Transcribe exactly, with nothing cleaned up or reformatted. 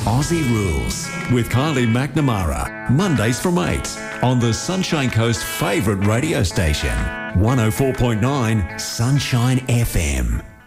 Aussie Rules with Kylie McNamara. Mondays from eight on the Sunshine Coast favourite radio station. one oh four point nine Sunshine F M.